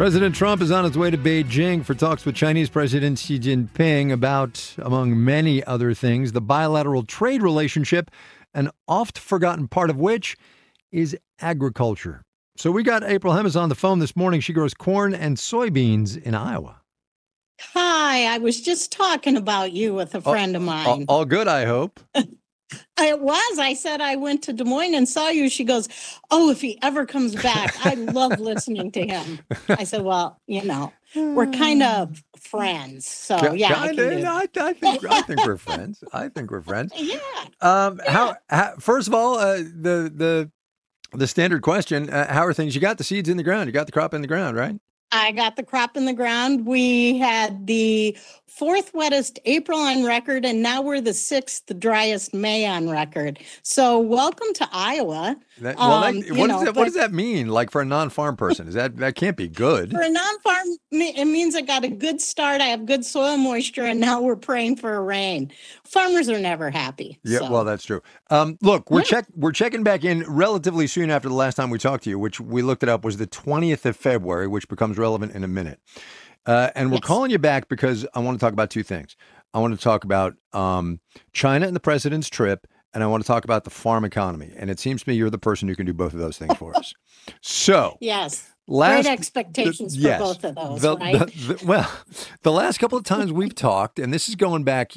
President Trump is on his way to Beijing for talks with Chinese President Xi Jinping about, among many other things, the bilateral trade relationship, an oft-forgotten part of which is agriculture. So we got April Hemes on the phone this morning. She grows corn and soybeans in Iowa. Hi, I was just talking about you with a friend of mine. All good, I hope. It was. I said I went to Des Moines and saw you. She goes, "Oh, if he ever comes back, I love listening to him." I said, "Well, we're kind of friends, so yeah." I think we're friends. I think we're friends. Yeah. How first of all, the standard question: how are things? You got the seeds in the ground. You got the crop in the ground, right? I got the crop in the ground. We had the 4th wettest April on record, and now we're the 6th driest May on record. So welcome to Iowa. What does that mean? Like for a non-farm person, that can't be good. For a non-farm, it means I got a good start. I have good soil moisture, and now we're praying for a rain. Farmers are never happy. Yeah, so. Well, that's true. Look, we're checking back in relatively soon after the last time we talked to you, which we looked it up was the 20th of February, which becomes relevant in a minute. And we're calling you back because I want to talk about two things. I want to talk about China and the president's trip, and I want to talk about the farm economy. And it seems to me you're the person who can do both of those things for us. So, yes. Great expectations for both of those, right? The last couple of times we've talked, and this is going back,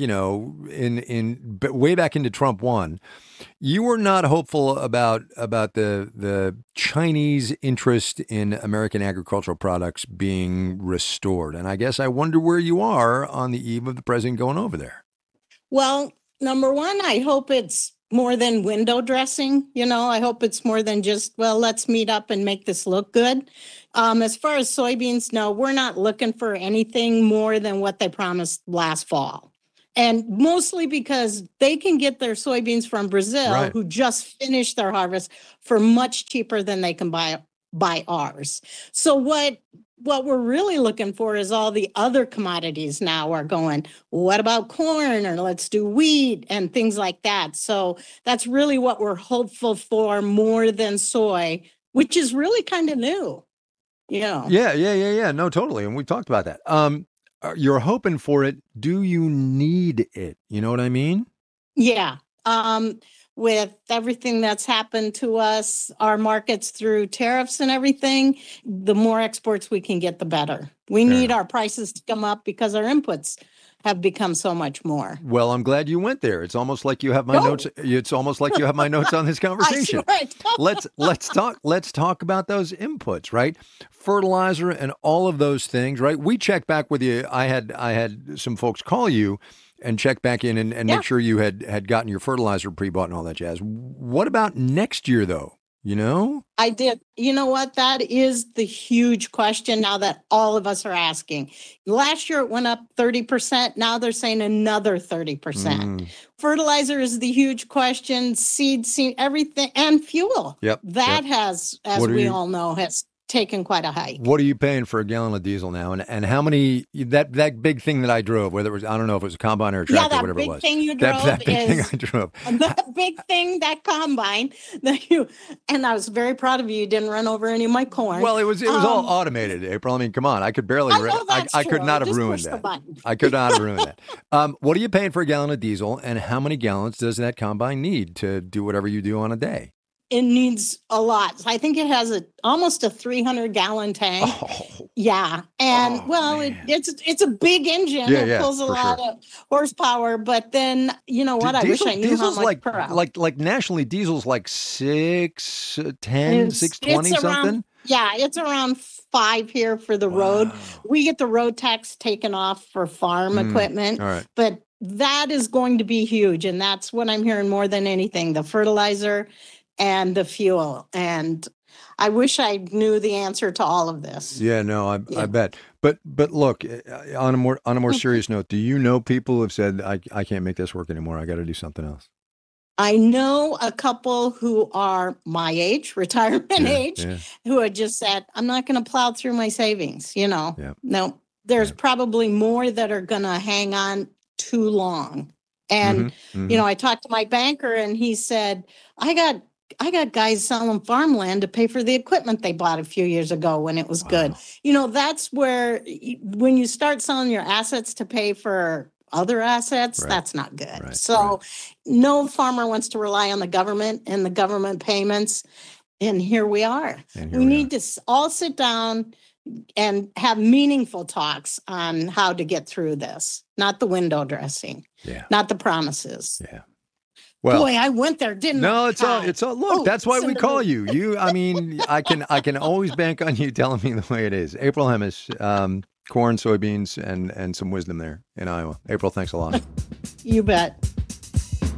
way back into Trump 1, you were not hopeful about the Chinese interest in American agricultural products being restored. And I guess I wonder where you are on the eve of the president going over there. Well, number one, I hope it's more than window dressing. I hope it's more than just, let's meet up and make this look good. As far as soybeans, no, we're not looking for anything more than what they promised last fall. And mostly because they can get their soybeans from Brazil, right, who just finished their harvest, for much cheaper than they can buy ours. So what we're really looking for is all the other commodities now are going, what about corn, or let's do wheat and things like that. So that's really what we're hopeful for more than soy, which is really kind of new. Yeah. No, totally. And we talked about that. You're hoping for it. Do you need it? You know what I mean? Yeah. With everything that's happened to us, our markets through tariffs and everything, the more exports we can get, the better. We need our prices to come up because our inputs have become so much more. Well, I'm glad you went there. It's almost like you have my notes. It's almost like you have my notes on this conversation. Let's talk about those inputs, right? Fertilizer and all of those things, right? We checked back with you. I had some folks call you and check back in and make sure you had gotten your fertilizer pre-bought and all that jazz. What about next year, though? I did. You know what? That is the huge question now that all of us are asking. Last year, it went up 30%. Now they're saying another 30%. Fertilizer is the huge question. Seed, everything, and fuel. Yep. That has, as we all know, has taken quite a hike. What are you paying for a gallon of diesel now? And how many, that big thing that I drove, whether it was, I don't know if it was a combine or a tractor, whatever it was. Thing you drove that big thing I drove. The big thing, that combine and I was very proud of you. You didn't run over any of my corn. Well, it was all automated, April. I mean, come on. I could barely, I could not have ruined that. I could not have ruined that. What are you paying for a gallon of diesel, and how many gallons does that combine need to do whatever you do on a day? It needs a lot. I think it has almost a 300-gallon tank. Oh. Yeah. And it's a big engine. It pulls a lot of horsepower. But then, you know what? I wish I knew how much per hour. Like nationally, diesel's like 610, 620 something? It's around 5 here for the road. We get the road tax taken off for farm equipment. All right. But that is going to be huge. And that's what I'm hearing more than anything, the fertilizer and the fuel. And I wish I knew the answer to all of this. Yeah, no, I bet. But look, on a more serious note, do you know people who have said, I can't make this work anymore. I got to do something else? I know a couple who are my age, retirement age, who had just said, I'm not going to plow through my savings. No, there's probably more that are going to hang on too long. And, I talked to my banker and he said, I got got guys selling farmland to pay for the equipment they bought a few years ago when it was good. That's where when you start selling your assets to pay for other assets, that's not good. No farmer wants to rely on the government and the government payments. And here we are. We need to all sit down and have meaningful talks on how to get through this, not the window dressing, not the promises. Yeah. Well, boy, I went there, didn't I? No, it's all. Look, that's why we call you. I mean, I can always bank on you telling me the way it is. April Hemmes, corn, soybeans, and some wisdom there in Iowa. April, thanks a lot. You bet.